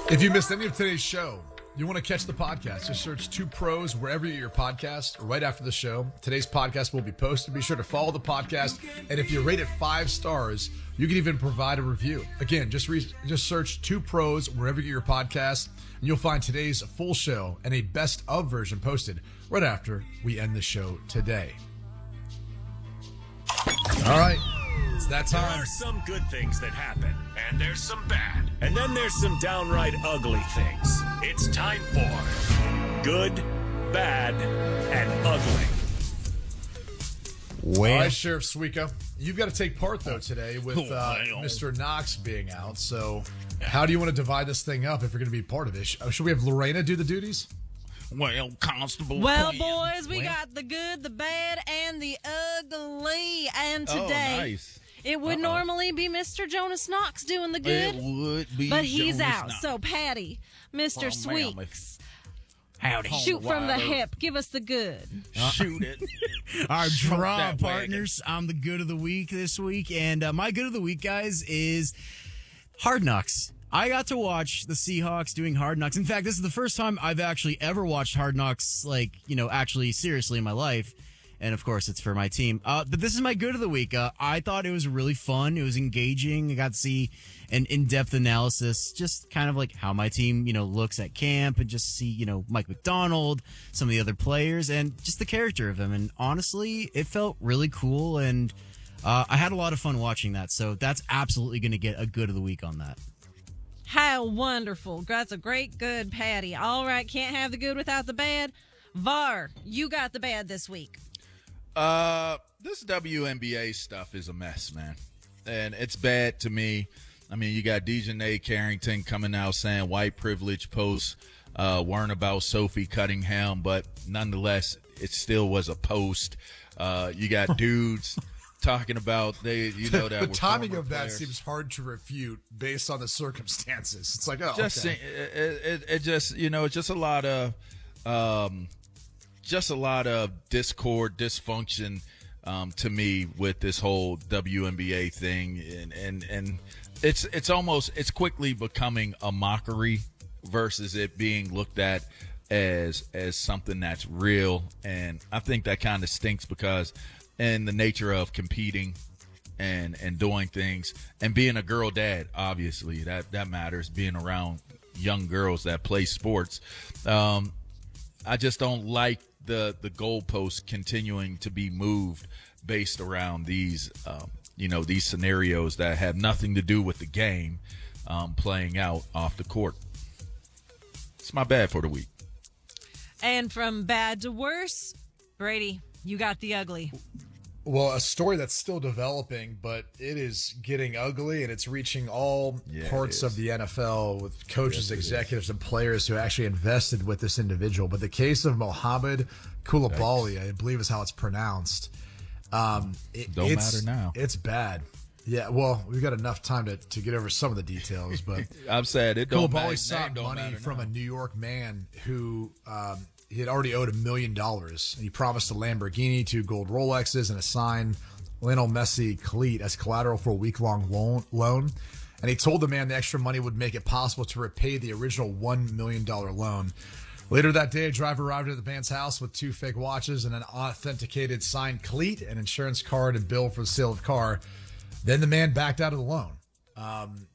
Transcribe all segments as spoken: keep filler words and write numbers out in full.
If you missed any of today's show, you want to catch the podcast, just search Two Pros wherever you get your podcast, or right after the show. Today's podcast will be posted. Be sure to follow the podcast, and if you rate it five stars, you can even provide a review. Again, just re- just search Two Pros wherever you get your podcast, and you'll find today's full show and a best of version posted right after we end the show today. All right. It's that time. There are some good things that happen, and there's some bad. And then there's some downright ugly things. It's time for Good, Bad, and Ugly. Well, all right, Sheriff Suika, you've got to take part, though, today with uh, Mister Knox being out. So how do you want to divide this thing up if you're going to be part of it? Should we have Lorena do the duties? Well, Constable. Well, Quinn. boys, we well. got the good, the bad, and the ugly. And Oh, today, nice. it would Uh-oh. normally be Mister Jonas Knox doing the good, It would be but he's Jonas out. Knox. So, Patty, Mister Well, ma'am, Sweeks, Howdy. shoot from the Wide hip. Give us the good. open. Shoot it. Our Smoke draw that partners. I'm the good of the week this week, and uh, my good of the week, guys, is Hard Knocks. I got to watch the Seahawks doing Hard Knocks. In fact, this is the first time I've actually ever watched Hard Knocks, like, you know, actually seriously in my life. And of course, it's for my team. Uh, but this is my good of the week. Uh, I thought it was really fun. It was engaging. I got to see an in-depth analysis, just kind of like how my team, you know, looks at camp, and just see, you know, Mike McDonald, some of the other players, and just the character of them. And honestly, it felt really cool. And uh, I had a lot of fun watching that. So that's absolutely going to get a good of the week on that. How wonderful. That's a great good, Patty. All right, can't have the good without the bad. Var, you got the bad this week. Uh, this W N B A stuff is a mess, man. And it's bad to me. I mean, you got Dejounte Carrington coming out saying white privilege posts uh, weren't about Sophie Cunningham, but nonetheless, it still was a post. Uh, you got dudes talking about they, you know, that the were timing former of that players. seems hard to refute based on the circumstances. It's like, oh, just okay. see- it, it, it just, you know, it's just a lot of, um, just a lot of discord, dysfunction, um, to me with this whole W N B A thing, and and and it's it's almost it's quickly becoming a mockery versus it being looked at as as something that's real, and I think that kind of stinks because in the nature of competing and and doing things and being a girl dad, obviously that that matters, being around young girls that play sports. um I just don't like the the goalposts continuing to be moved based around these um you know these scenarios that have nothing to do with the game um playing out off the court. It's my bad for the week. And from bad to worse, Brady, you got the ugly. Well, a story that's still developing, but it is getting ugly, and it's reaching all Yeah, parts it of is. the N F L with coaches, Yes, it executives, and players who actually invested with this individual. But the case of Mohamed Koulibaly, I believe is how it's pronounced. Um, it, Don't it's, matter now. It's bad. Yeah, well, we've got enough time to, to get over some of the details, but I'm sad it don't matter. Koulibaly sought Name don't money matter from now. a New York man who um, he had already owed a million dollars. And he promised a Lamborghini, two gold Rolexes, and a signed Lionel Messi cleat as collateral for a week-long loan. loan. And he told the man the extra money would make it possible to repay the original one million dollars loan. Later that day, a driver arrived at the man's house with two fake watches and an authenticated signed cleat, an insurance card, and bill for the sale of the car. Then the man backed out of the loan. Um,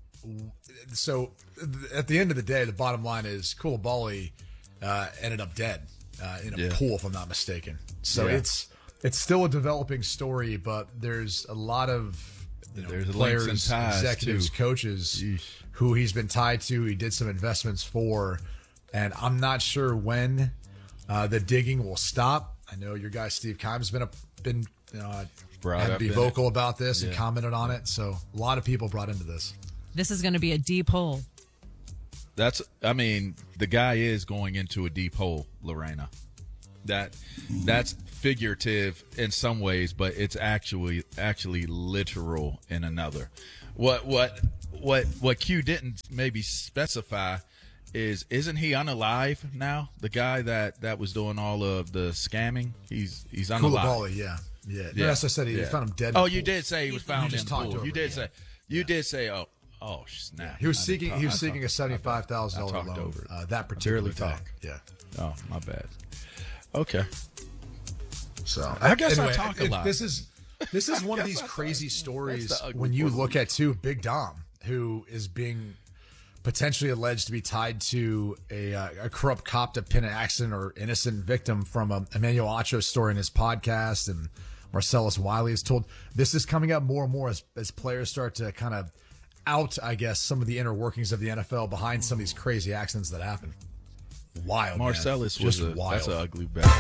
so at the end of the day, the bottom line is Koulibaly uh, ended up dead uh, in a Yeah. pool, if I'm not mistaken. So Yeah. it's it's still a developing story, but there's a lot of you know, There's links players, and ties, executives, too. coaches Yeesh. who he's been tied to. He did some investments for, and I'm not sure when uh, the digging will stop. I know your guy Steve Keim's been a, been uh, Brought had to up be in vocal about this and Yeah. commented on it. So a lot of people brought into this. This is going to be a deep hole. That's, I mean, the guy is going into a deep hole, Lorena. That that's figurative in some ways, but it's actually actually literal in another. What what what what Q didn't maybe specify is isn't he unalive now? The guy that, that was doing all of the scamming, he's he's unalive. Koulibaly, yeah, yeah. Yeah. Yes, I said he Yeah. found him dead. in Oh, the you pool. did say he was You found in just the talked pool. over You it, did yeah. say you did say oh Oh snap! He was I seeking. didn't He was talk- seeking I a seventy-five thousand I dollar talked loan. over it. Uh, that I particular barely day. talk. Yeah. Oh, my bad. Okay. So I guess I anyway, talk a it- lot. This is this is one of these crazy stories That's the ugly when you part of look at too Big Dom, who is being potentially alleged to be tied to a, uh, a corrupt cop to pin an accident or innocent victim from a Emmanuel Acho story in his podcast, and Marcellus Wiley is told this is coming up more and more as, as players start to kind of out, I guess, some of the inner workings of the N F L behind some of these crazy accidents that happen. Wild, man. Marcellus was just a, wild. that's an ugly bet.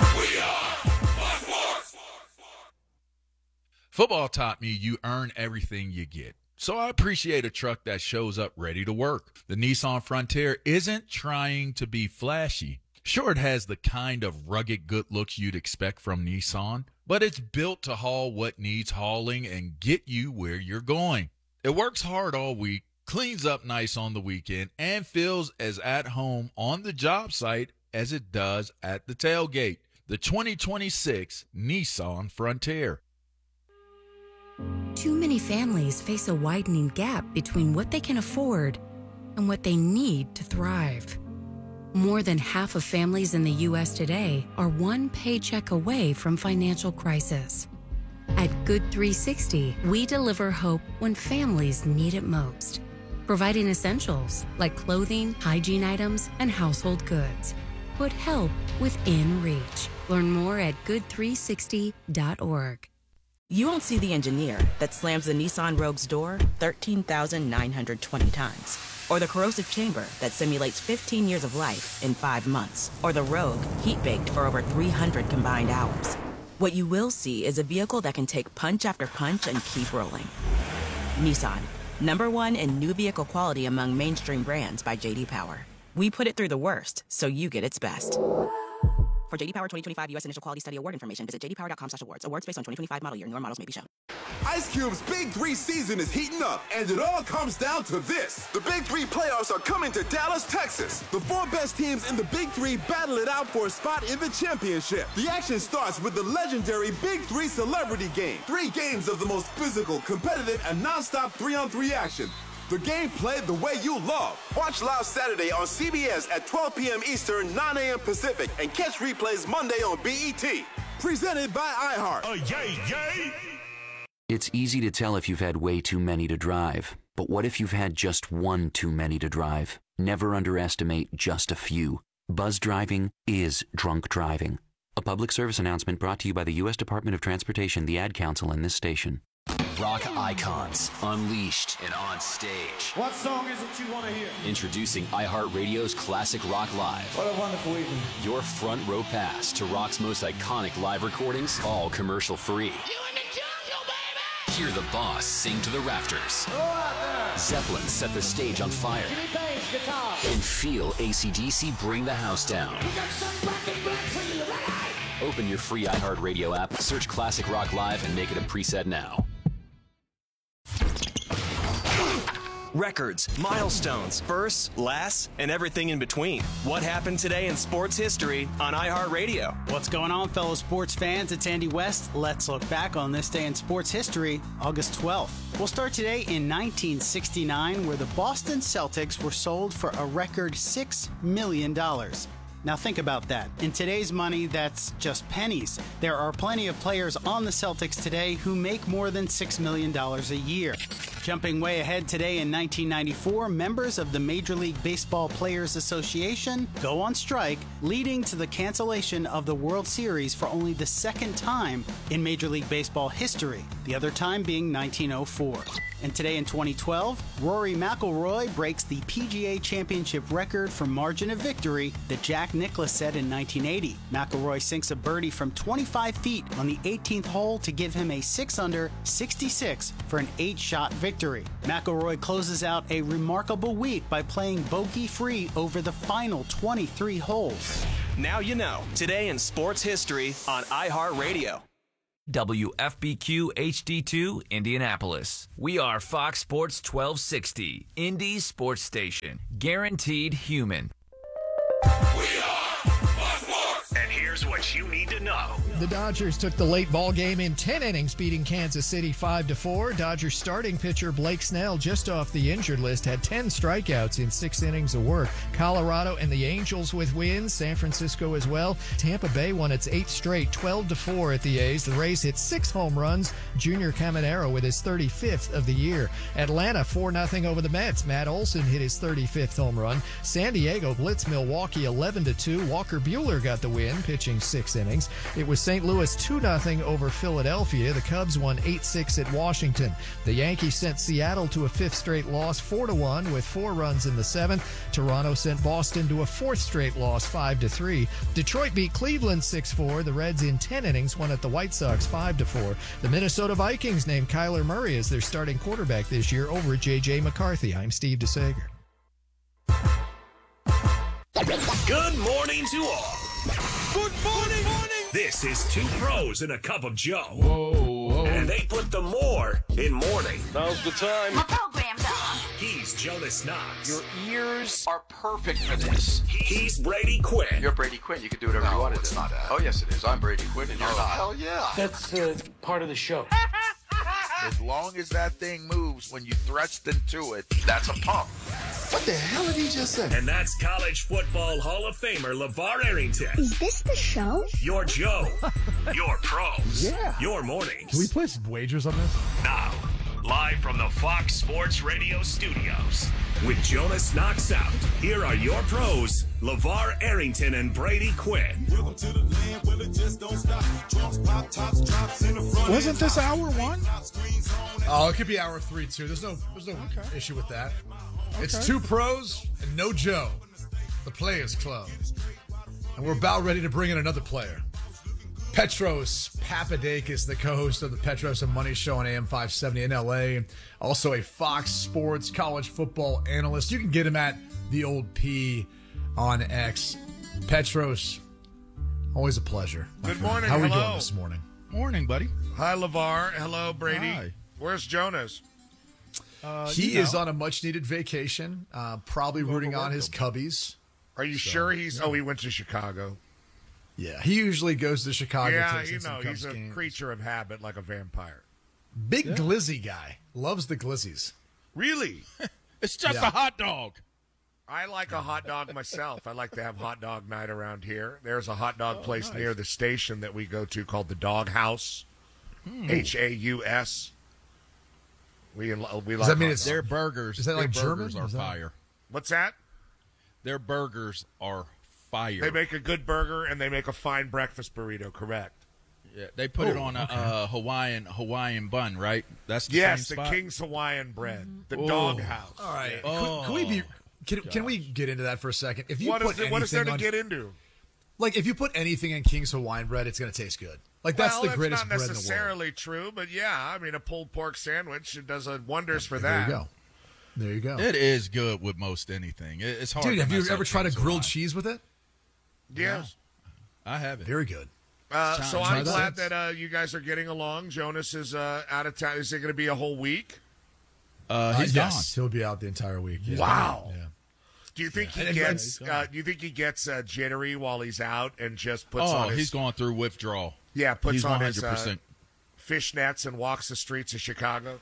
Football taught me you earn everything you get. So I appreciate a truck that shows up ready to work. The Nissan Frontier isn't trying to be flashy. Sure, it has the kind of rugged good looks you'd expect from Nissan, but it's built to haul what needs hauling and get you where you're going. It works hard all week, cleans up nice on the weekend, and feels as at home on the job site as it does at the tailgate. The twenty twenty-six Nissan Frontier. Too many families face a widening gap between what they can afford and what they need to thrive. More than half of families in the U S today are one paycheck away from financial crisis. At Good three sixty, we deliver hope when families need it most, providing essentials like clothing, hygiene items, and household goods. Put help within reach. Learn more at good three sixty dot org. You won't see the engineer that slams the Nissan Rogue's door thirteen thousand nine hundred twenty times. Or the corrosive chamber that simulates fifteen years of life in five months. Or the Rogue heat-baked for over three hundred combined hours. What you will see is a vehicle that can take punch after punch and keep rolling. Nissan, number one in new vehicle quality among mainstream brands by J D Power. We put it through the worst, so you get its best. For J D Power twenty twenty-five U S Initial Quality Study Award information, visit j d power dot com slash awards. Awards based on twenty twenty-five model year. Newer models may be shown. Ice Cube's Big Three season is heating up, and it all comes down to this. The Big Three playoffs are coming to Dallas, Texas. The four best teams in the Big Three battle it out for a spot in the championship. The action starts with the legendary Big Three Celebrity Game. Three games of the most physical, competitive, and non-stop three-on-three action. The game played the way you love. Watch live Saturday on C B S at twelve p.m. Eastern, nine a.m. Pacific, and catch replays Monday on B E T. Presented by iHeart. Oh, yay, yay! It's easy to tell if you've had way too many to drive. But what if you've had just one too many to drive? Never underestimate just a few. Buzz driving is drunk driving. A public service announcement brought to you by the U S Department of Transportation, the Ad Council, and this station. Rock icons, unleashed and on stage. What song is it you want to hear? Introducing iHeartRadio's Classic Rock Live. What a wonderful evening. Your front row pass to rock's most iconic live recordings, all commercial free. You in the jungle, baby! Hear the boss sing to the rafters. Go out there! Zeppelin set the stage on fire. Give me bass, guitar. And feel A C D C bring the house down. We got some rock and roll for you, right? Open your free iHeartRadio app, search Classic Rock Live, and make it a preset now. Records, milestones, firsts, lasts, and everything in between. What happened today in sports history on iHeartRadio? What's going on, fellow sports fans? It's Andy West. Let's look back on this day in sports history, August twelfth. We'll start today in nineteen sixty-nine, where the Boston Celtics were sold for a record six million dollars. Now think about that. In today's money, that's just pennies. There are plenty of players on the Celtics today who make more than six million dollars a year. Jumping way ahead today in nineteen ninety-four, members of the Major League Baseball Players Association go on strike, leading to the cancellation of the World Series for only the second time in Major League Baseball history, the other time being nineteen oh four. And today in twenty twelve, Rory McIlroy breaks the P G A Championship record for margin of victory that Jack Nicklaus set in nineteen eighty. McIlroy sinks a birdie from twenty-five feet on the eighteenth hole to give him a six under sixty-six for an eight-shot victory. McIlroy closes out a remarkable week by playing bogey-free over the final twenty-three holes. Now you know. Today in sports history on iHeartRadio. W F B Q H D two, Indianapolis. We are Fox Sports twelve sixty, Indy's sports station. Guaranteed human. We are Fox Sports. And here's Here's what you need to know. The Dodgers took the late ball game in ten innings, beating Kansas City five to four. Dodgers starting pitcher Blake Snell, just off the injured list, had ten strikeouts in six innings of work. Colorado and the Angels with wins. San Francisco as well. Tampa Bay won its eighth straight, twelve to four at the A's. The Rays hit six home runs. Junior Caminero with his thirty-fifth of the year. Atlanta four nothing over the Mets. Matt Olson hit his thirty-fifth home run. San Diego blitz Milwaukee eleven to two. Walker Buehler got the win, pitching six innings. It was Saint Louis two nothing over Philadelphia. The Cubs won eight six at Washington. The Yankees sent Seattle to a fifth straight loss, four to one, with four runs in the seventh. Toronto sent Boston to a fourth straight loss, five to three. Detroit beat Cleveland six four. The Reds in ten innings won at the White Sox five to four. The Minnesota Vikings named Kyler Murray as their starting quarterback this year over J J McCarthy. I'm Steve DeSager. Good morning to all. Good morning. morning. This is Two Pros and a Cup of Joe. Whoa, whoa. And they put the more in morning. Now's the time. My program's on. He's Jonas Knox. Your ears are perfect for this. He's Brady Quinn. You're Brady Quinn. You can do whatever no, you want to it's do. not that. Oh, yes, it is. I'm Brady Quinn, and you're oh, not. Hell yeah. That's uh, part of the show. As long as that thing moves when you thrust into it, that's a pump. What the hell did he just say? And that's College Football Hall of Famer LeVar Arrington. Is this the show? Your Joe. Your pros. Yeah. Your mornings. Can we play some wagers on this? Now, live from the Fox Sports Radio studios. With Jonas Knox out, here are your pros, LeVar Arrington and Brady Quinn. Welcome to the land where it just don't stop. Drums, pop, tops, drops in the front. Wasn't this hour one? Oh, it could be hour three, too. There's no there's no okay. issue with that. Okay. It's Two Pros and no Joe, the Players Club. And we're about ready to bring in another player. Petros Papadakis, the co-host of the Petros and Money Show on A M five seventy in L A. Also a Fox Sports college football analyst. You can get him at the old P on X. Petros, always a pleasure. Good friend. morning. How are we Hello. doing this morning? Morning, buddy. Hi, LeVar. Hello, Brady. Hi. Where's Jonas? Uh, he you know. is on a much-needed vacation, uh, probably rooting on his Cubbies. Are you So, sure he's... yeah. Oh, he went to Chicago. Yeah, he usually goes to Chicago. Yeah, takes in you some know, Cubs he's a games. creature of habit like a vampire. Big Yeah. glizzy guy. Loves the glizzies. Really? It's just Yeah. a hot dog. I like a hot dog myself. I like to have hot dog night around here. There's a hot dog Oh, place nice. near the station that we go to called the Dog House. Hmm. H A U S. We, we like Does that mean hot it's- dogs. Their burgers, Is that their like burgers German? are Is that- fire. What's that? Their burgers are fire. They make a good burger and they make a fine breakfast burrito, correct? Yeah, they put it Oh, on a okay. uh, Hawaiian Hawaiian bun, right? That's the Yes, same the spot? King's Hawaiian bread. The Oh. Dog House. All right. Yeah. Can, can we be? Can, can we get into that for a second? If you What put is, it, what is there to anything get on- into? Like if you put anything in King's Hawaiian bread, it's going to taste good. Like that's well, the greatest not bread in the world. necessarily true, but yeah, I mean, a pulled pork sandwich it does uh, wonders for There that. you go. There you go. It is good with most anything. It- It's hard. Dude, to have you mess up ever tried a King's grilled Hawaiian. cheese with it? Yes. I have it. Very good. Uh, Try- so try I'm that. glad that uh, you guys are getting along. Jonas is uh, out of town. Is it going to be a whole week? Uh, he's uh, gone. yes, he'll be out the entire week. Yeah. Wow. Yeah. Do you think Yeah. he And- gets? and- Uh, do you think he gets uh, jittery while he's out and just puts Oh, on his? he's going through withdrawal. yeah, puts he's on one his hundred uh, percent. fishnets and walks the streets of Chicago.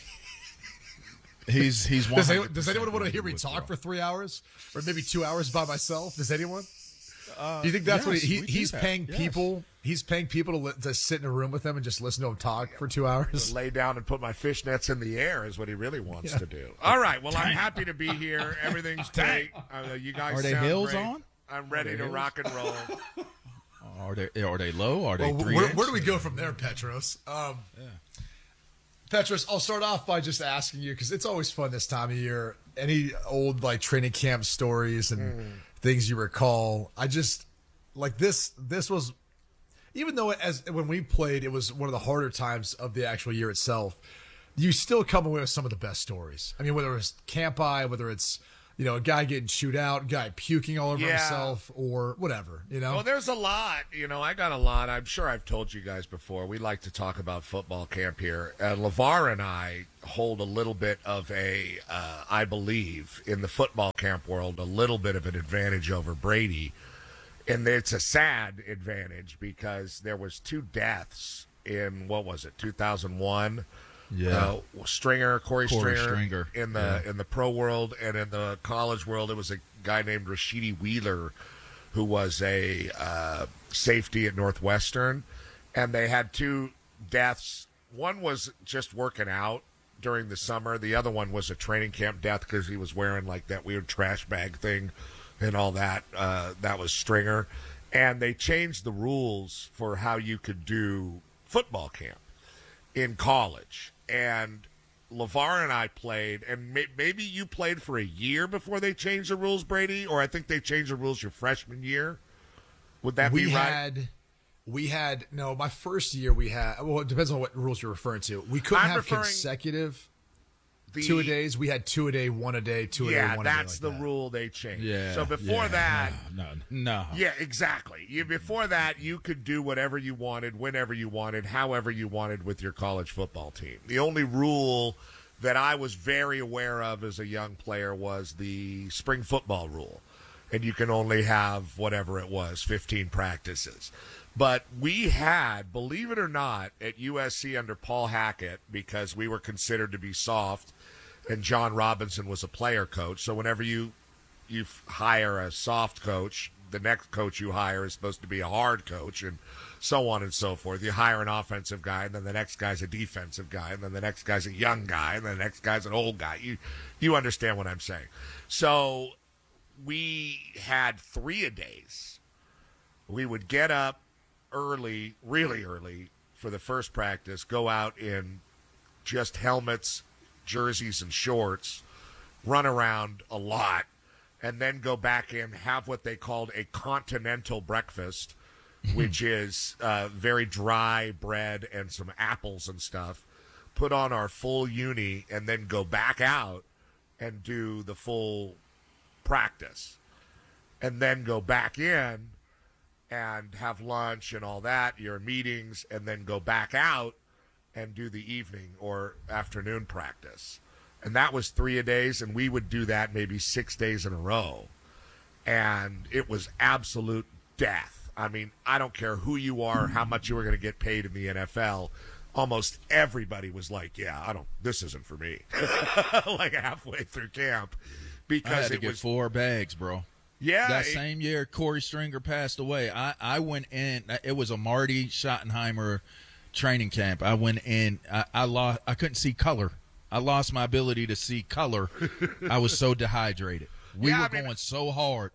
He's he's one Does, hundred anyone, does anyone want to hear me withdrawal. talk for three hours or maybe two hours by myself? Does anyone? Uh, Do you think that's what yes, he, we he do he's that. paying Yes. people? He's paying people to, li- to sit in a room with him and just listen to him talk for two hours. Lay down and put my fishnets in the air is what he really wants to do. All right. Well, I'm happy to be here. Everything's great. Uh, you guys Are they sound hills great. on? I'm ready they to hills? rock and roll. Are they are they low? Are they Well, three? where, inch? where do we go from there, Petros? Um, Petros, I'll start off by just asking you because it's always fun this time of year. Any old like training camp stories and Mm. things you recall? I just like this. This was even though as when we played, it was one of the harder times of the actual year itself. You still come away with some of the best stories. I mean, whether it's camp eye, whether it's you know a guy getting chewed out, guy puking all over Yeah. himself, or whatever. You know, Well, there's a lot. You know, I got a lot. I'm sure I've told you guys before. We like to talk about football camp here. And LeVar and I hold a little bit of a, uh, I believe, in the football camp world, a little bit of an advantage over Brady And it's a sad advantage because there was two deaths in, what was it, two thousand one? Yeah. Uh, Stringer, Corey, Corey Stringer, Stringer. in the Yeah. in the pro world, and in the college world, it was a guy named Rashidi Wheeler, who was a uh, safety at Northwestern, and they had two deaths. One was just working out during the summer. The other one was a training camp death because he was wearing like that weird trash bag thing and all that. Uh, that was Stringer, and they changed the rules for how you could do football camp in college. And LeVar and I played, and may- maybe you played for a year before they changed the rules, Brady, or I think they changed the rules your freshman year. Would that we be right? had, we had no. My first year, we had. Well, it depends on what rules you're referring to. We couldn't I'm have referring consecutive the- two a days. We had two a day, one a day, two a yeah, day, one a day. that's like the that. rule they changed. Yeah. So before yeah, that, no, no, no. yeah, exactly. You, before that, you could do whatever you wanted, whenever you wanted, however you wanted with your college football team. The only rule that I was very aware of as a young player was the spring football rule. And you can only have whatever it was, fifteen practices. But we had, believe it or not, at U S C under Paul Hackett, because we were considered to be soft, and John Robinson was a player coach. So whenever you you hire a soft coach, the next coach you hire is supposed to be a hard coach, and so on and so forth. You hire an offensive guy, and then the next guy's a defensive guy, and then the next guy's a young guy, and then the next guy's an old guy. You you understand what I'm saying. So we had three-a-days. We would get up early, really early, for the first practice, go out in just helmets, jerseys, and shorts, run around a lot, and then go back in, have what they called a continental breakfast, which is uh, very dry bread and some apples and stuff, put on our full uni, and then go back out and do the full practice, and then go back in and have lunch and all that, your meetings, and then go back out and do the evening or afternoon practice. And that was three a days, and we would do that maybe six days in a row. And it was absolute death. I mean, I don't care who you are, how much you were going to get paid in the N F L. Almost everybody was like, yeah, I don't, this isn't for me. Like halfway through camp. Because I had to it get was four bags, bro. Yeah. That it- same year, Corey Stringer passed away. I, I went in. It was a Marty Schottenheimer training camp. I went in. I, I lost. I couldn't see color. I lost my ability to see color. I was so dehydrated. We Yeah, were I mean- going so hard.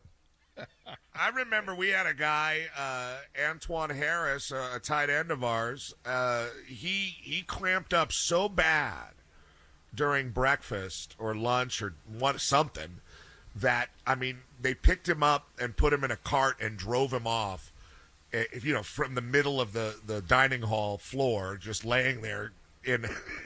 I remember we had a guy, uh, Antoine Harris, uh, a tight end of ours. Uh, he he clamped up so bad during breakfast or lunch or what something that, I mean, they picked him up and put him in a cart and drove him off, eh, you know, from the middle of the, the dining hall floor, just laying there in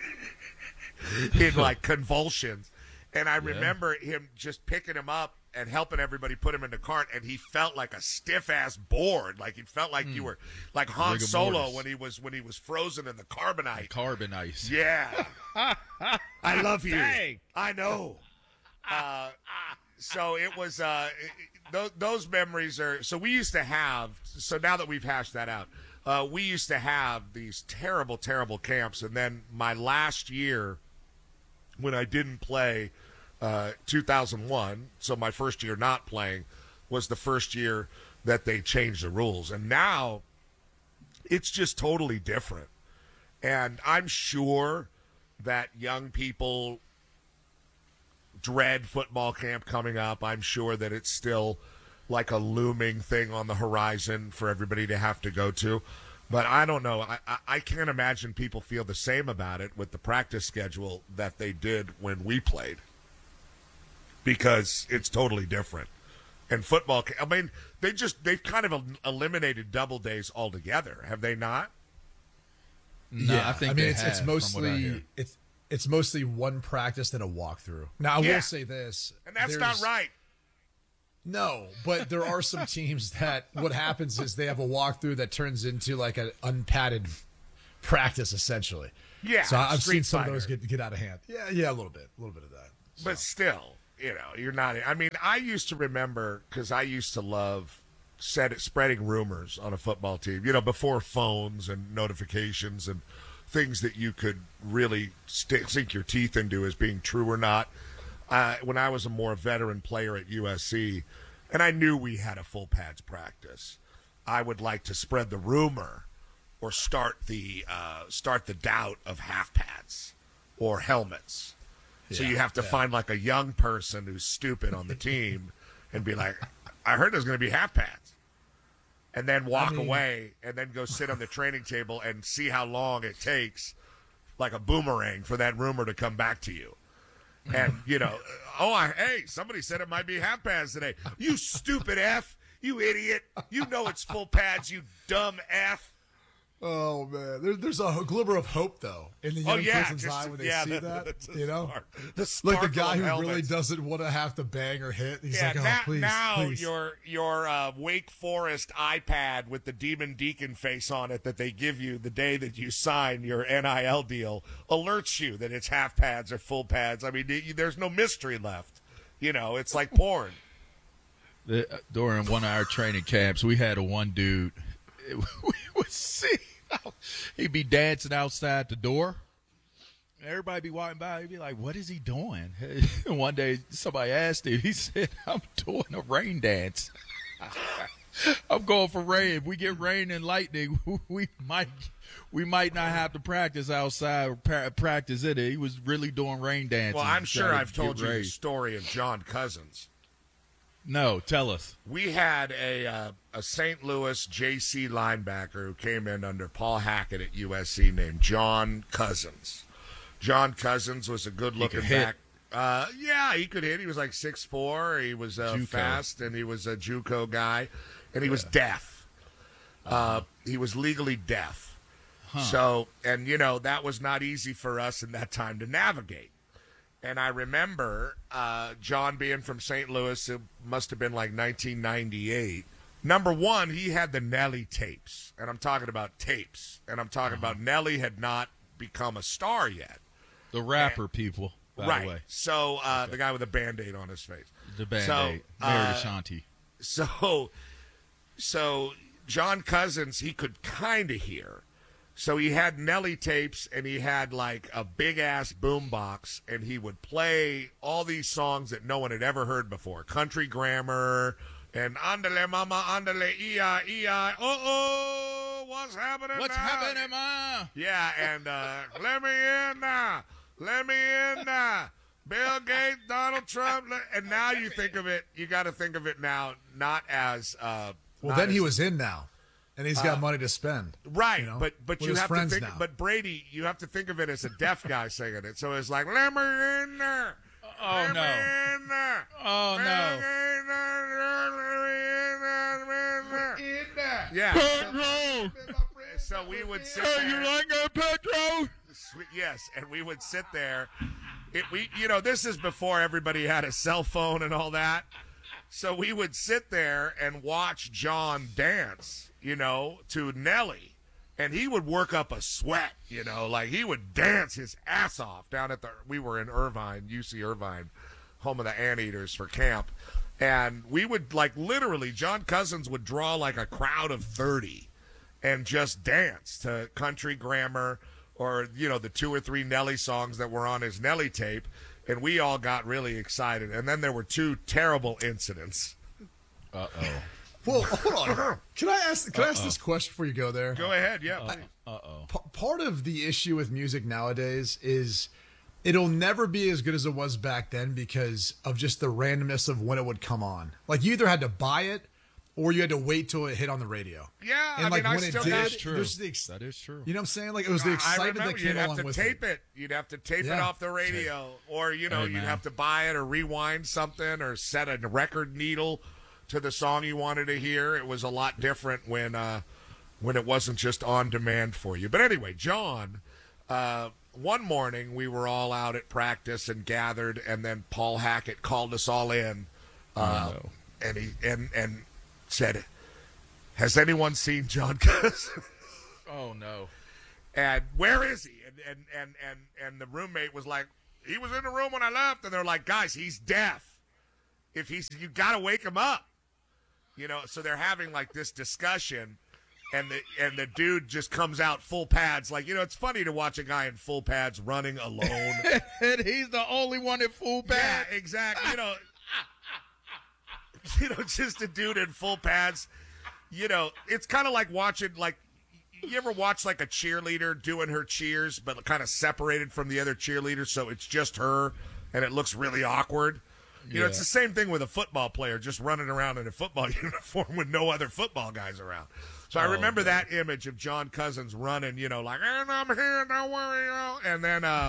in like convulsions. And I remember him just picking him up and helping everybody put him in the cart, and he felt like a stiff ass board, like he felt like you were like Han Rigor Solo mortis. when he was when he was frozen in the carbonite. Carbon ice. Yeah, I love you. Dang. I know. Uh, so it was uh, those, those memories are. So we used to have. So now that we've hashed that out, uh, we used to have these terrible, terrible camps, and then my last year when I didn't play. Uh, two thousand one, so my first year not playing, was the first year that they changed the rules. And now it's just totally different. And I'm sure that young people dread football camp coming up. I'm sure that it's still like a looming thing on the horizon for everybody to have to go to. But I don't know. I, I, I can't imagine people feel the same about it with the practice schedule that they did when we played. Because it's totally different. And football, I mean, they just, they've kind of el- eliminated double days altogether, have they not? No, yeah, I think I mean they it's it's have, from what I mostly hear. it's it's mostly one practice and a walkthrough. Now I Yeah. will say this, And that's not there's- right. No, but there are some teams that what happens is they have a walkthrough that turns into like an unpadded practice essentially. Yeah, so I've Street seen some of Fighter. those get get out of hand. Yeah, yeah, a little bit, a little bit of that. But still, you know, you're not. I mean, I used to remember because I used to love said spreading rumors on a football team. You know, before phones and notifications and things that you could really st- sink your teeth into as being true or not. Uh, when I was a more veteran player at U S C, and I knew we had a full pads practice, I would like to spread the rumor or start the uh, start the doubt of half pads or helmets. So Yeah, you have to yeah. find like a young person who's stupid on the team and be like, I heard there's going to be half pads. And then walk I mean- away and then go sit on the training table and see how long it takes, like a boomerang, for that rumor to come back to you. And, you know, oh, I, hey, somebody said it might be half pads today. You stupid F. You idiot. You know it's full pads, you dumb F. Oh man, there, there's a glimmer of hope though in the young Oh, yeah, person's just- eye when they yeah, see the- that. the- the you know, spark- the like sparkle the guy of who really helmets. doesn't want to have to bang or hit. He's Yeah, like, oh, now, please, now please. your your uh, Wake Forest iPad with the Demon Deacon face on it that they give you the day that you sign your N I L deal alerts you that it's half pads or full pads. I mean, y- there's no mystery left. You know, it's like porn. The, uh, during one of our training camps, we had a one dude. We would see how he'd be dancing outside the door. Everybody be walking by. He'd be like, "What is he doing?" And one day, somebody asked him. He said, "I'm doing a rain dance. I'm going for rain. If we get rain and lightning, we might we might not have to practice outside or pra- practice in it." He was really doing rain dancing. Well, I'm sure trying to I've told get you the ready. story of John Cousins. No, tell us. We had a uh, a Saint Louis J C linebacker who came in under Paul Hackett at U S C named John Cousins. John Cousins was a good-looking He could hit. back. Uh, yeah, he could hit. He was like six foot four. He was uh, JUCO. fast, and he was a JUCO guy, and he was deaf. Uh, he was legally deaf. So, and you know, that was not easy for us in that time to navigate. And I remember uh, John being from Saint Louis, it must have been like nineteen ninety-eight. Number one, he had the Nelly tapes, and I'm talking about tapes, and I'm talking about Nelly had not become a star yet. The rapper people, by right. the way. So uh, the guy with a Band-Aid on his face. The Band-Aid. So, Mary uh, DeShanti. So, so John Cousins, he could kind of hear. So he had Nelly tapes, and he had like a big ass boombox, and he would play all these songs that no one had ever heard before: Country Grammar and Andale Mama, Andale Ia Ia. Oh oh, what's happening? What's now? happening, ma? Yeah, and uh, let me in now, let me in now. Bill Gates, Donald Trump, le- and now you think of it. You got to think of it now, not as uh, well, not then he as- was in now, and he's got Uh, money to spend. Right, you know, but but with you his have to friends think. now. But Brady, you have to think of it as a deaf guy singing it. So it's like, let me in there. Oh, let no. Me in there. Oh, Let no. me in there. Let me in there. Let me in there. Yeah. Pedro! So we would sit Hey, there. you like that, Pedro? Yes, and we would sit there. It, we, you know, this is before everybody had a cell phone and all that. So we would sit there and watch John dance, you know, to Nelly. And he would work up a sweat, you know, like he would dance his ass off down at the, we were in Irvine, U C Irvine, home of the Anteaters for camp. And we would, like, literally, John Cousins would draw like a crowd of thirty and just dance to Country Grammar or, you know, the two or three Nelly songs that were on his Nelly tape. And we all got really excited. And then there were two terrible incidents. Uh-oh. Well, hold on. Can I ask? Can I ask this question before you go there? Go ahead, yeah. Uh-oh. P- part of the issue with music nowadays is it'll never be as good as it was back then because of just the randomness of when it would come on. Like you either had to buy it or you had to wait till it hit on the radio. Yeah, and I like mean, I when still it did, got- That's true. there's the ex- That is true. you know what I'm saying? Like it was the I excitement remember that came you'd have along to with tape it. it. You'd have to tape it Yeah. off the radio, or you know, Hey, you'd man. have to buy it or rewind something, or set a record needle to the song you wanted to hear. It was a lot different when uh, when it wasn't just on demand for you. But anyway, John, uh, one morning we were all out at practice and gathered, and then Paul Hackett called us all in, uh, Oh, no. and he and and said, "Has anyone seen John Cousins?" Oh, no. And where is he? And and and and and the roommate was like, he was in the room when I left. And they're like, guys, he's deaf. If he's, you got to wake him up. You know, so they're having like this discussion, and the and the dude just comes out full pads. Like, you know, it's funny to watch a guy in full pads running alone. And he's the only one in full pads. Yeah, exactly. You know, you know, just a dude in full pads. You know, it's kind of like watching, like, you ever watch like a cheerleader doing her cheers, but kind of separated from the other cheerleaders, so it's just her, and it looks really awkward. You know, it's the same thing with a football player just running around in a football uniform with no other football guys around. So I Oh, remember man. that image of John Cousins running, you know, like, and I'm here, don't worry. You know. And then uh,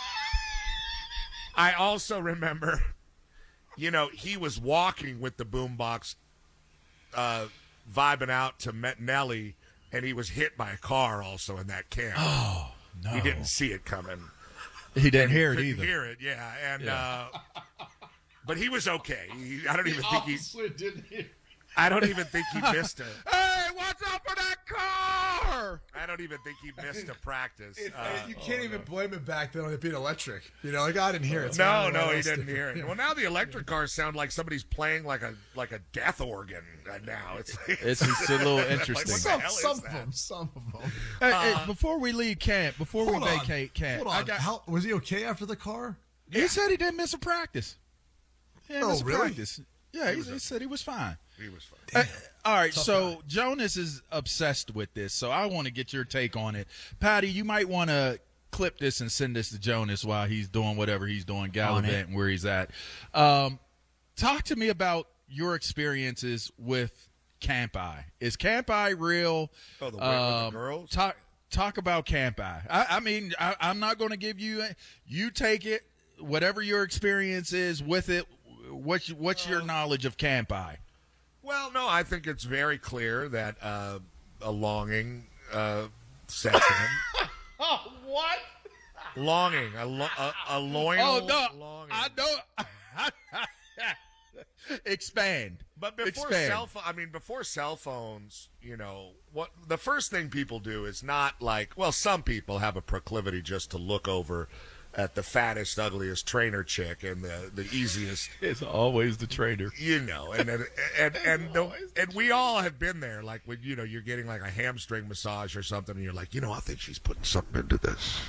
I also remember, you know, he was walking with the boombox, uh, vibing out to Met Nelly, and he was hit by a car also in that camp. Oh, no. He didn't see it coming. He didn't And hear it couldn't either. hear it, yeah. And Yeah. Uh, but he was okay. He, I don't even think he. Honestly didn't hear. I don't even think he missed a. Hey, watch out for that car! I don't even think he missed a practice. It- Uh, you can't even blame it back then on it being electric. You know, like I didn't hear it. so no, I don't know no, what he else didn't to- hear it. Well, now the electric cars sound like somebody's playing like a like a death organ. Uh, now it's It's, it's a little Like, interesting. what the Some, hell is some of that? them, some of them. Hey, Uh, hey, before we leave camp, before we Hold on, vacate camp, Hold I on. got. How, was he okay after the car? He said he didn't miss a practice. He didn't Oh, miss a really? practice. Yeah, he, he said he was fine. He was fine. Uh, all right, so Jonas is obsessed with this, so I want to get your take on it. Patty, you might want to clip this and send this to Jonas while he's doing whatever he's doing, gallivanting where he's at. Um, talk to me about your experiences with Camp Eye. Is Camp Eye real? Oh, the way with the Um, girls? Talk talk about Camp Eye. I, I mean, I, I'm not going to give you – you take it, whatever your experience is with it. What's, what's your knowledge of Camp Eye? Well, no, I think it's very clear that uh, a longing uh, sets in. Oh, what? Longing, a, lo- a, a loyal Oh, no, longing. I don't. Expand. But before Expand. cell phone, I mean, before cell phones, you know, what the first thing people do is not like, well, some people have a proclivity just to look over at the fattest, ugliest trainer chick and the the easiest. It's always the trainer. You know, and and and and, the, and we all have been there. Like when you know you're getting like a hamstring massage or something, and you're like, you know, I think she's putting something into this.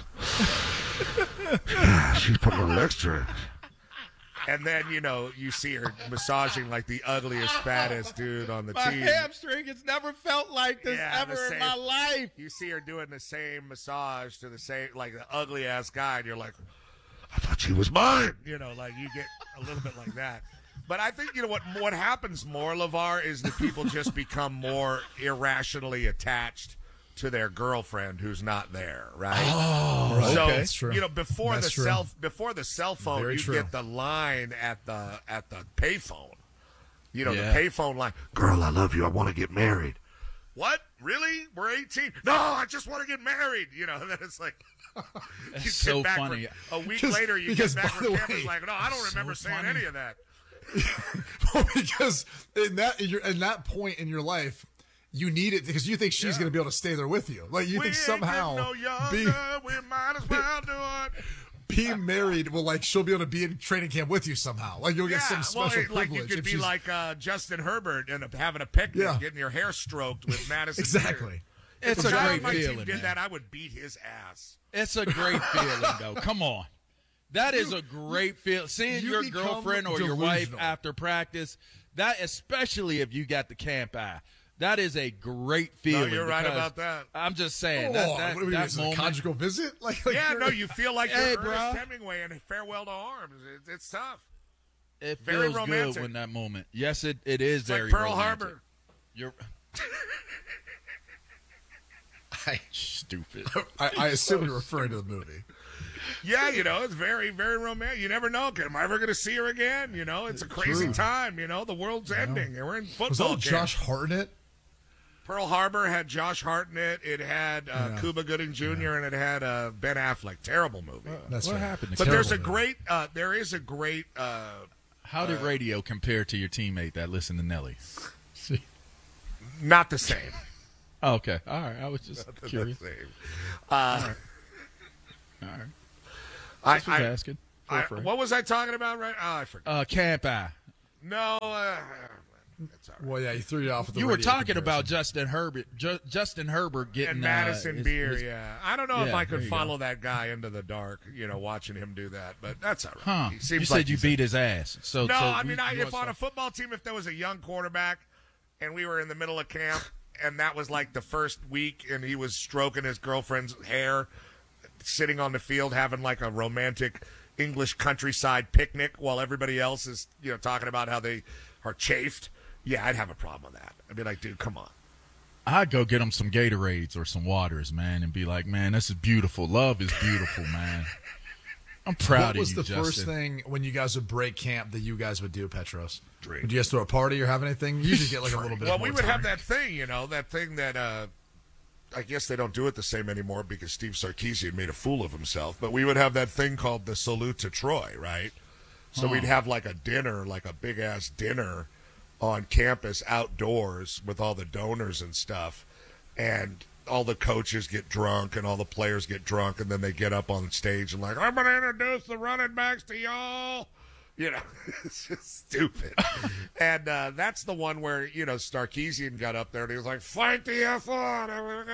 She's putting a little extra. And then, you know, you see her massaging like the ugliest, fattest dude on the My team. hamstring has never felt like this Yeah, ever the in same- my life. You see her doing the same massage to the same, like the ugly ass guy, and you're like, I thought she was mine. You know, like you get a little bit like that. But I think, you know, what what happens more, LeVar, is that people just become more irrationally attached to their girlfriend who's not there, right? Oh, so, okay. That's true. you know, before That's the true. cell before the cell phone, Very you true. get the line at the at the payphone. You know, Yeah. the payphone line. Girl, I love you. I want to get married. What? Really? We're eighteen? No, I just want to get married. You know, and then it's like you That's get so back funny. From, a week Because- later, you because, get back by from the campus way, like, no, I don't remember so saying funny. any of that. Well, because in that in, your, in that point in your life, you need it because you think she's going to be able to stay there with you. Like you we think ain't somehow getting no younger, being, we might as well do it. being married will like she'll be able to be in training camp with you somehow. Like you'll get Yeah, some well, special it- like you privilege could if be she's like uh, Justin Herbert and having a picnic, Yeah. getting your hair stroked with Madison. exactly. Beer. It's if a guy great on my team feeling, did man. that, I would beat his ass. It's a great feeling, though. Come on. That is a great feeling. Seeing you your become girlfriend or your wife delusional. after practice, that especially if you got the Camp Eye, that is a great feeling. you're right because about that. I'm just saying Oh, that that, what do we that do, is it a moment. conjugal visit? Like, like Yeah, you're- no, you feel like Hey, you're Ernest bro. Hemingway in Farewell to Arms. It's, it's tough. It very feels romantic. good when that moment. Yes, it, it is It's very like Pearl romantic. Harbor. You're I stupid. I, I assume you're referring to the movie. Yeah, you know, it's very, very romantic. You never know. Am I ever going to see her again? You know, it's a crazy True. time. You know, the world's ending. And we're in football Was that camp. Josh Hartnett? Pearl Harbor had Josh Hartnett. It had uh, Yeah. Cuba Gooding Junior and it had uh, Ben Affleck. Terrible movie. That's what right. happened? But Terrible there's a movie. great. Uh, there is a great. Uh, How did radio compare to your teammate that listened to Nelly? not the same. Oh, okay. All right. I was just Not the curious. same. Uh, All right. I, Just was I- asking. Feel I- free. what was I talking about? Right? Oh, I forgot. Uh, Camp Eye. No. Uh, That's all right. Well, yeah, you threw you off with the You were radio talking comparison. about Justin Herbert, Ju- Justin Herbert getting And Madison uh, his- Beer, his- yeah. I don't know if Yeah, I could there you follow go. that guy into the dark, you know, watching him do that, but that's all right. Huh? He seems you said like you he's beat a- his ass. So no, so I we- mean, I, you if want on a some- football team, if there was a young quarterback and we were in the middle of camp and that was like the first week and he was stroking his girlfriend's hair, sitting on the field having like a romantic English countryside picnic while everybody else is, you know, talking about how they are chafed, yeah, I'd have a problem with that. I'd be like, dude, come on. I'd go get him some Gatorades or some waters, man, and be like, man, this is beautiful. Love is beautiful, man. I'm proud What of was you, the Justin. first thing when you guys would break camp that you guys would do, Petros? Drink. Would you guys throw a party or have anything? You usually get like a little bit Well, of we more would have time. that thing, you know, that thing that uh, I guess they don't do it the same anymore because Steve Sarkisian made a fool of himself. But we would have that thing called the Salute to Troy, right? So Huh. we'd have like a dinner, like a big ass dinner on campus outdoors with all the donors and stuff. And all the coaches get drunk and all the players get drunk. And then they get up on stage and like, I'm going to introduce the running backs to y'all. You know, it's just stupid. and uh, that's the one where, you know, Sarkisian got up there and he was like, fight the F on.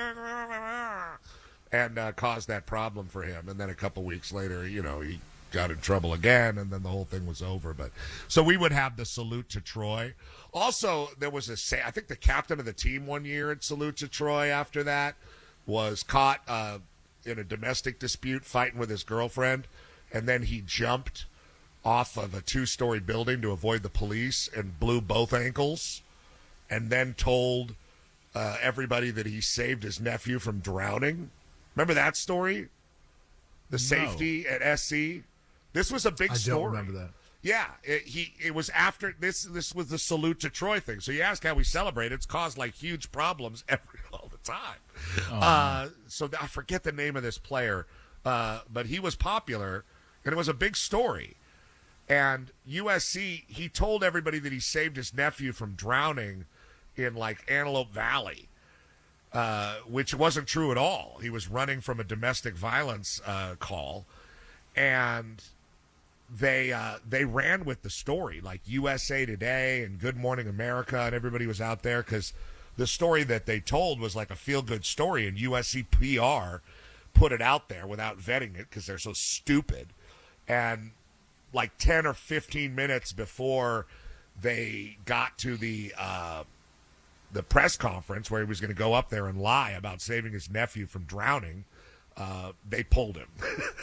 And uh, caused that problem for him. And then a couple weeks later, you know, he got in trouble again and then the whole thing was over. But so we would have the Salute to Troy. Also, there was a say, I think the captain of the team one year at Salute to Troy after that was caught uh, in a domestic dispute fighting with his girlfriend. And then he jumped off of a two-story building to avoid the police and blew both ankles and then told uh, everybody that he saved his nephew from drowning. Remember that story? The safety at S C? This was a big I story. don't remember that. Yeah, it, he it was after this. This was the Salute to Troy thing. So you ask how we celebrate. It's caused like huge problems every all the time. Oh, uh, so I forget the name of this player, uh, but he was popular, and it was a big story. And U S C, he told everybody that he saved his nephew from drowning in like Antelope Valley, uh, which wasn't true at all. He was running from a domestic violence uh, call, and they uh, they ran with the story, like U S A Today and Good Morning America, and everybody was out there because the story that they told was like a feel-good story, and U S C P R put it out there without vetting it because they're so stupid. And like ten or fifteen minutes before they got to the uh, the press conference where he was going to go up there and lie about saving his nephew from drowning, uh, they pulled him.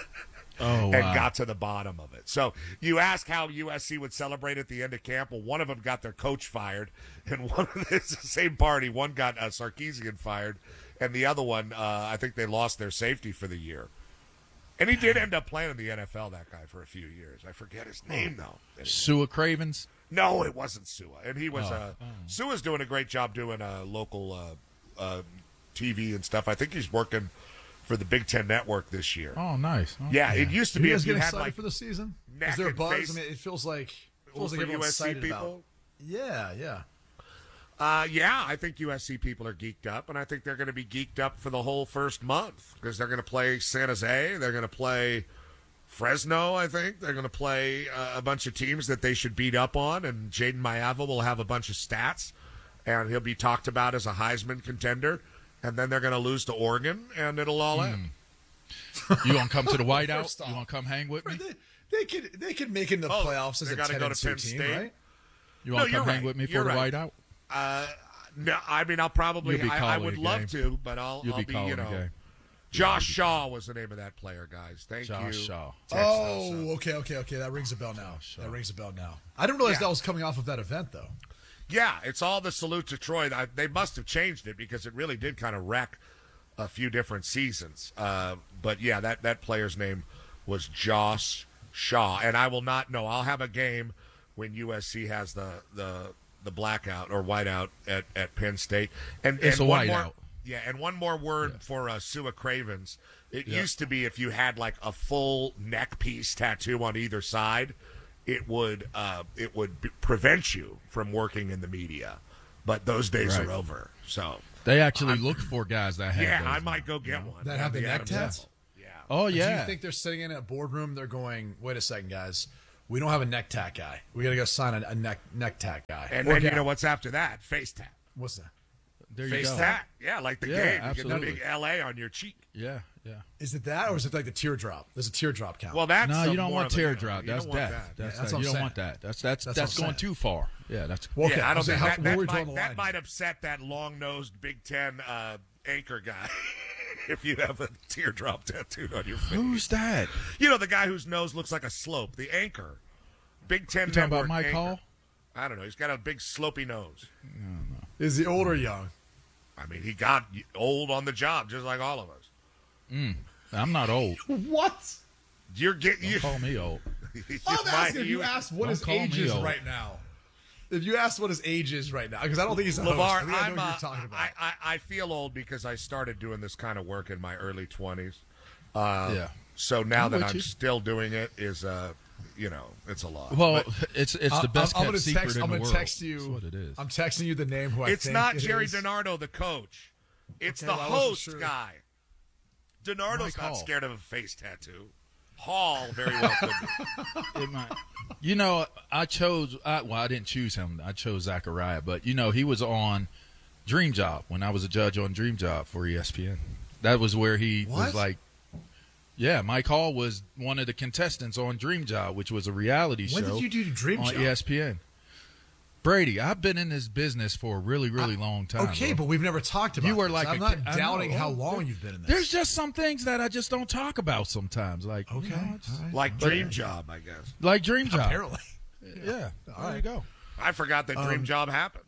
Oh, and wow. got to the bottom of it. So you ask how U S C would celebrate at the end of camp. Well, one of them got their coach fired, and one of the it's the same party. One got uh, Sarkisian fired, and the other one, uh, I think they lost their safety for the year. And he did end up playing in the N F L, that guy, for a few years. I forget his name, though. Anyway. Sua Cravens? No, it wasn't Sua. And he was, Oh. uh, Sua's doing a great job doing uh, local uh, uh, T V and stuff. I think he's working for the Big Ten Network this year. Oh, nice. Okay. Yeah, it used to Are be you if guys you getting had excited like for the season? neck Is there a and buzz? face- I mean, it feels like it feels for like everyone's U S C excited people. about. Yeah, yeah. Uh, yeah, I think U S C people are geeked up, and I think they're going to be geeked up for the whole first month because they're going to play San Jose, they're going to play Fresno. I think they're going to play uh, a bunch of teams that they should beat up on, and Jaden Mayava will have a bunch of stats, and he'll be talked about as a Heisman contender, and then they're going to lose to Oregon, and it'll all end. You gonna come to the whiteout? First off, You gonna come hang with me? They, they could they could make it in the Oh, playoffs as they a gotta ten go and to two Penn team, State? right? You want No, to you're come hang right. with me You're for the right. whiteout? Uh, no, I mean I'll probably You'll be I, I calling would the love game. to, but I'll, You'll I'll be be, calling you the know. game. Josh Shaw was the name of that player, guys. Thank Josh you. Shaw. Text us, Oh, uh, okay, okay, okay. That rings a bell now. That rings a bell now. I didn't realize Yeah. that was coming off of that event, though. Yeah, it's all the Salute to Troy. I, they must have changed it because it really did kind of wreck a few different seasons. Uh, but yeah, that, that player's name was Josh Shaw. And I will not know. I'll have a game when U S C has the the, the blackout or whiteout at, at Penn State. And, It's and a one whiteout. more, yeah, and one more word for uh, Sua Cravens. It Yeah. used to be if you had like a full neck piece tattoo on either side, it would uh, it would b- prevent you from working in the media. But those days Right. are over. So They actually I'm- look for guys that have yeah, those I now. might go get one. That have the neck Adams tats? apple. Yeah. Oh Do yeah. you think they're sitting in a boardroom? They're going, wait a second, guys. We don't have a neck tack guy. We got to go sign a, a neck neck tack guy. And Or then you gal. know what's after that? Face tap. What's that? There you Face go. tap. Yeah, like the Yeah, game. You get absolutely. the big L A on your cheek. Yeah, yeah. Is it that, or is it like the teardrop? There's a teardrop count. Well, that's No, a you don't more want of a- teardrop. you That's don't want death. that. That's, Yeah, that's that. what I'm You don't saying. want that. That's that's That's that's, what I'm going saying. too far. Yeah, that's Well, okay, yeah, I don't so think how- that, where that, we drawing might, the that line? might upset that long-nosed Big Ten uh, anchor guy if you have a teardrop tattooed on your face. Who's that? You know, the guy whose nose looks like a slope, the anchor. Big Ten You talking about Network Mike anchor. Hall? I don't know. He's got a big slopey nose. Is he old or young? I mean, he got old on the job, just like all of us. Mm, I'm not old. What? You're getting. Don't You, call me old. you I'm might- asking if you asked what Don't his call age me is old. right now. If you asked what his age is right now, because I don't think he's a host. I LeVar, think I know I'm, what uh, you're talking about. I, I, I feel old because I started doing this kind of work in my early twenties. Uh, Yeah. So now I'm that with I'm you. still doing it is, uh, you know, it's a lot. Well, But it's it's I- the best I'm, kept gonna secret text, in I'm the gonna world. text you. That's what it is. I'm texting you the name who I it's think not it Jerry is. DiNardo, the coach. It's Okay, the well, I wasn't host sure. guy. DiNardo's Mike not Hall. scared of a face tattoo. Hall very well could be. It might. You know, I chose. I, well, I didn't choose him. I chose Zachariah, but you know, he was on Dream Job when I was a judge on Dream Job for E S P N. That was where he What? was like. Yeah, Mike Hall was one of the contestants on Dream Job, which was a reality When show. did you do Dream on Job? E S P N? Brady, I've been in this business for a really, really long time. Okay, bro. but we've never talked about You were this. like I'm a not kid- I doubting know. how Oh, long there- you've been in this. There's just some things that I just don't talk about sometimes. Like, you Okay, know, it's- all right. Like But- Dream Job, I guess. like Dream Job. Apparently. Yeah, All there right. you go. I forgot that Dream Um, Job happened.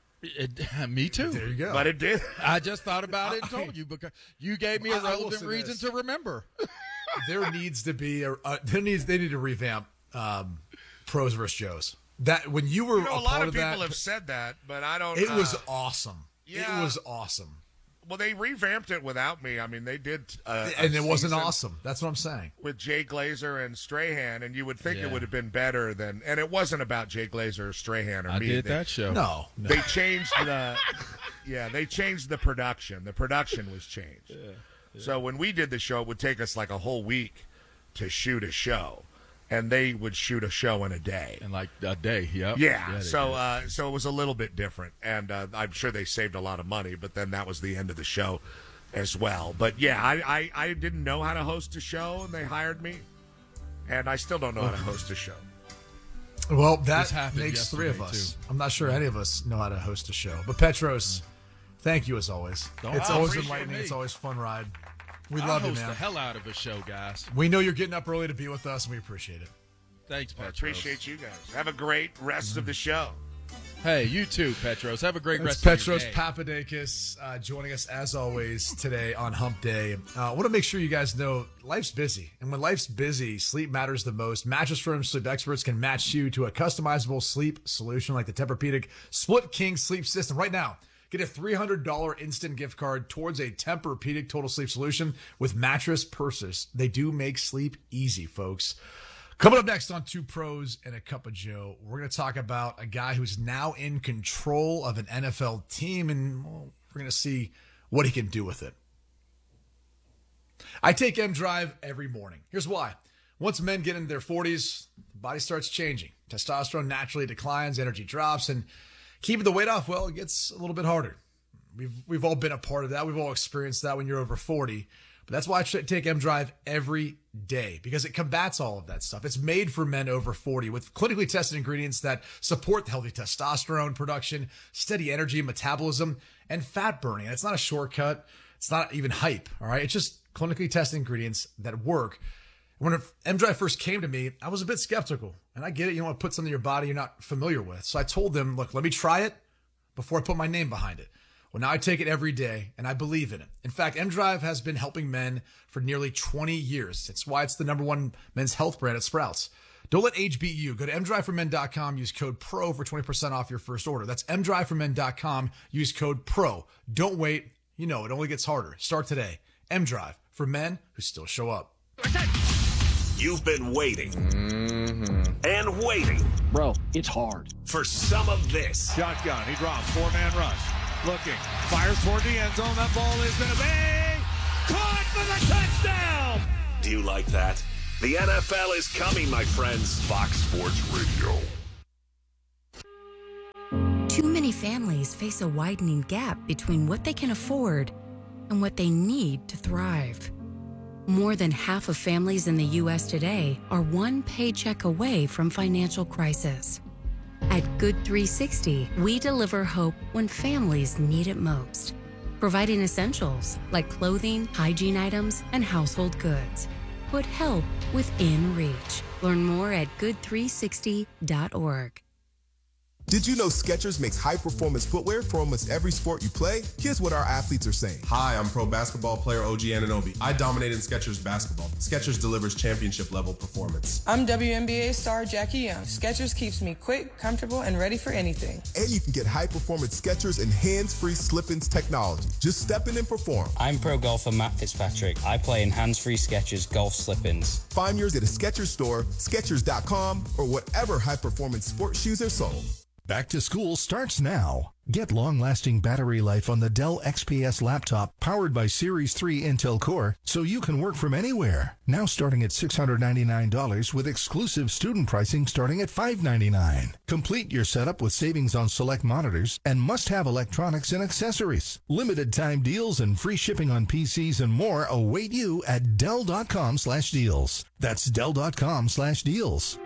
It, me too. There you go. But it did. I just thought about it and told you because you gave me I- a I will relevant say reason this. to remember. there needs to be a uh, there needs they need to revamp um, Pros versus Joes. That when you were You know, a a lot part of of people that, have said that, but I don't. it was uh, awesome. yeah. It was awesome, Well, they revamped it without me. I mean, they did. Uh, and a it wasn't season awesome. That's what I'm saying. with Jay Glazer and Strahan, and you would think Yeah. it would have been better than. And it wasn't about Jay Glazer or Strahan or I me. did they, that show. No, no. They changed the. Yeah, they changed the production. The production was changed. So when we did the show, it would take us like a whole week to shoot a show, and they would shoot a show in a day. In like a day, yep. Yeah, they so did. uh, so it was a little bit different, and uh, I'm sure they saved a lot of money. But then that was the end of the show, as well. But yeah, I, I, I didn't know how to host a show, and they hired me, and I still don't know how to host a show. Well, This that happened makes three of yesterday, us. too. I'm not sure any of us know how to host a show. But Petros, thank you as always. Don't- it's I always appreciate enlightening. me. It's always a fun ride. We I love you, host man. the hell out of a show, guys. We know you're getting up early to be with us, and we appreciate it. Thanks, I Petros. appreciate you guys. Have a great rest of the show. Hey, you too, Petros. Have a great That's rest Petros of your day. Papadakis uh, joining us as always today on Hump Day. Uh, I want to make sure you guys know life's busy. And when life's busy, sleep matters the most. Mattress Firm Sleep Experts can match you to a customizable sleep solution like the Tempur-Pedic Split King Sleep System. Right now, get a three hundred dollars instant gift card towards a Tempur-Pedic Total Sleep Solution with Mattress Purses. They do make sleep easy, folks. Coming up next on Two Pros and a Cup of Joe, we're going to talk about a guy who's now in control of an N F L team, and well, we're going to see what he can do with it. I take M Drive every morning. Here's why. Once men get into their forties, the body starts changing. Testosterone naturally declines, energy drops, and keeping the weight off, well, it gets a little bit harder. We've we've all been a part of that. We've all experienced that when you're over forty. But that's why I take M Drive every day, because it combats all of that stuff. It's made for men over forty with clinically tested ingredients that support healthy testosterone production, steady energy, metabolism, and fat burning. And it's not a shortcut. It's not even hype. All right. It's just clinically tested ingredients that work. When M Drive first came to me, I was a bit skeptical. And I get it. You don't want to put something in your body you're not familiar with. So I told them, look, let me try it before I put my name behind it. Well, now I take it every day, and I believe in it. In fact, M Drive has been helping men for nearly twenty years. That's why it's the number one men's health brand at Sprouts. Don't let age beat you. Go to m drive for men dot com. Use code PRO for twenty percent off your first order. That's m drive for men dot com. Use code PRO. Don't wait. You know, it only gets harder. Start today. M-Drive for men who still show up. You've been waiting and waiting. Bro, it's hard. For some of this. Shotgun. He drops. Four-man rush. Looking. Fires toward the end zone. That ball is going to be caught for the touchdown. Do you like that? The N F L is coming, my friends. Fox Sports Radio. Too many families face a widening gap between what they can afford and what they need to thrive. More than half of families in the U S today are one paycheck away from financial crisis. At Good three sixty, we deliver hope when families need it most, providing essentials like clothing, hygiene items, and household goods. Put help within reach. Learn more at good three sixty dot org. Did you know Skechers makes high-performance footwear for almost every sport you play? Here's what our athletes are saying. Hi, I'm pro basketball player O G Anunoby. I dominate in Skechers basketball. Skechers delivers championship-level performance. I'm W N B A star Jackie Young. Skechers keeps me quick, comfortable, and ready for anything. And you can get high-performance Skechers and hands-free slip-ins technology. Just step in and perform. I'm pro golfer Matt Fitzpatrick. I play in hands-free Skechers golf slip-ins. Find yours at a Skechers store, Skechers dot com, or whatever high-performance sports shoes are sold. Back to school starts now. Get long-lasting battery life on the Dell X P S laptop powered by Series three Intel Core so you can work from anywhere. Now starting at six hundred ninety-nine dollars with exclusive student pricing starting at five hundred ninety-nine dollars. Complete your setup with savings on select monitors and must-have electronics and accessories. Limited time deals and free shipping on P Cs and more await you at Dell dot com slash deals. That's Dell dot com slash deals.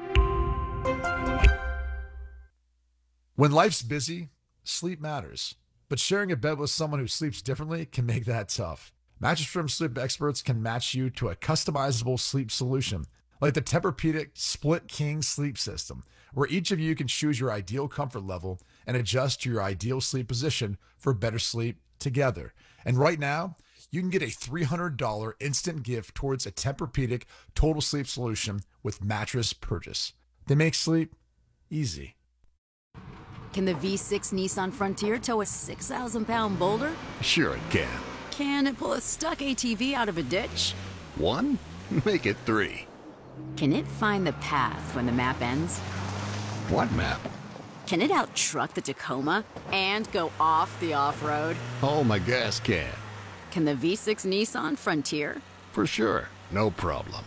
When life's busy, sleep matters. But sharing a bed with someone who sleeps differently can make that tough. Mattress Firm sleep experts can match you to a customizable sleep solution, like the Tempur-Pedic Split King Sleep System, where each of you can choose your ideal comfort level and adjust to your ideal sleep position for better sleep together. And right now, you can get a three hundred dollars instant gift towards a Tempur-Pedic total sleep solution with mattress purchase. They make sleep easy. Can the V six Nissan Frontier tow a six thousand pound boulder? Sure it can. Can it pull a stuck A T V out of a ditch? One? Make it three. Can it find the path when the map ends? What map? Can it out-truck the Tacoma and go off the off-road? Oh, my gas can. Can the V six Nissan Frontier? For sure. No problem.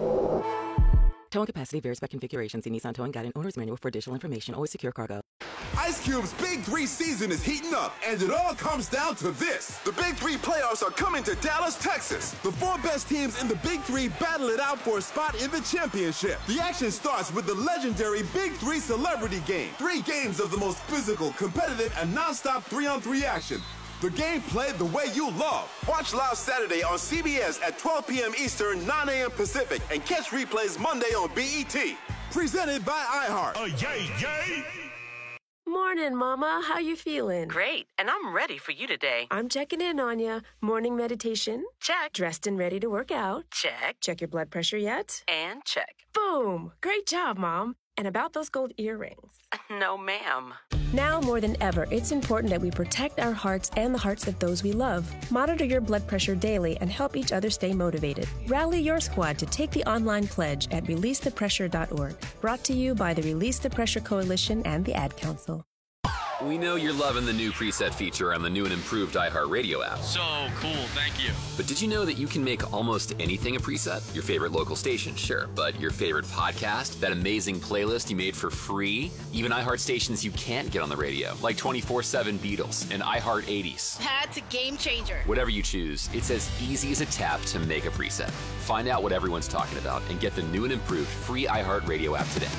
Towing capacity varies by configuration. See Nissan Towing Guide and Owner's Manual for additional information. Always secure cargo. Ice Cube's Big Three season is heating up, and it all comes down to this. The Big Three playoffs are coming to Dallas, Texas. The four best teams in the Big Three battle it out for a spot in the championship. The action starts with the legendary Big Three Celebrity Game. Three games of the most physical, competitive, and nonstop three-on-three action. The game played the way you love. Watch live Saturday on C B S at twelve p.m. Eastern, nine a.m. Pacific, and catch replays Monday on B E T. Presented by iHeart. Oh, yay, yay! Morning, Mama. How you feeling? Great, and I'm ready for you today. I'm checking in on you. Morning meditation? Check. Dressed and ready to work out? Check. Check your blood pressure yet? And check. Boom! Great job, Mom. And about those gold earrings? No, ma'am. Now more than ever, it's important that we protect our hearts and the hearts of those we love. Monitor your blood pressure daily and help each other stay motivated. Rally your squad to take the online pledge at release the pressure dot org. Brought to you by the Release the Pressure Coalition and the Ad Council. We know you're loving the new preset feature on the new and improved iHeartRadio app. So cool, thank you. But did you know that you can make almost anything a preset? Your favorite local station, sure, but your favorite podcast, that amazing playlist you made for free, even iHeart stations you can't get on the radio, like twenty-four seven Beatles and iHeart eighties. That's a game changer. Whatever you choose, it's as easy as a tap to make a preset. Find out what everyone's talking about and get the new and improved free iHeartRadio app today.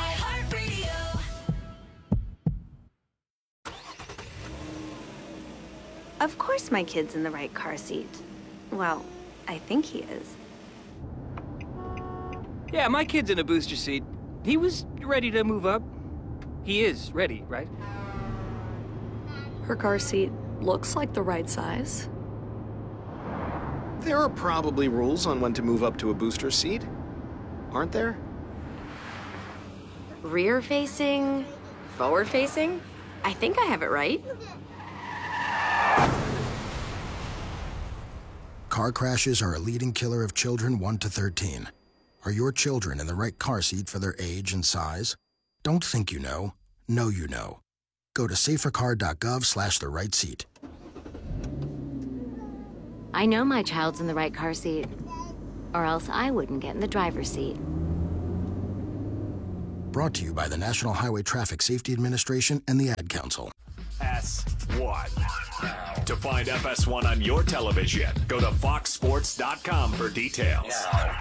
Of course my kid's in the right car seat. Well, I think he is. Yeah, my kid's in a booster seat. He was ready to move up. He is ready, right? Her car seat looks like the right size. There are probably rules on when to move up to a booster seat, aren't there? Rear facing, forward facing. I think I have it right. Car crashes are a leading killer of children one to thirteen. Are your children in the right car seat for their age and size? Don't think you know. Know you know. Go to safercar dot gov slash the right seat. I know my child's in the right car seat. or else I wouldn't get in the driver's seat. Brought to you by the National Highway Traffic Safety Administration and the Ad Council. S one. To find F S one on your television, go to fox sports dot com for details.